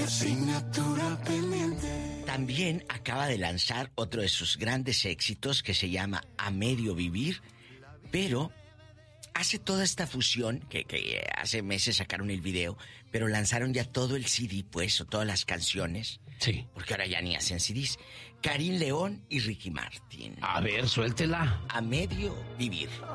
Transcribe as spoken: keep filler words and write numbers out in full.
asignatura pendiente. También acaba de lanzar otro de sus grandes éxitos que se llama A Medio Vivir, pero hace toda esta fusión, que, que hace meses sacaron el video, pero lanzaron ya todo el C D, pues, o todas las canciones. Sí. Porque ahora ya ni hacen C Ds. Karin León y Ricky Martin. A ver, suéltela. A Medio Vivir.